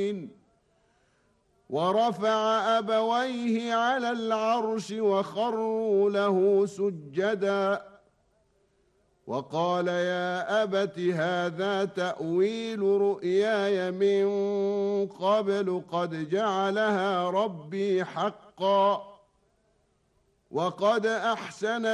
العالمين. ورفع أبويه على العرش وخروا له سجدا وقال يا أبت هذا تأويل رؤياي من قبل قد جعلها ربي حقا وقد أحسن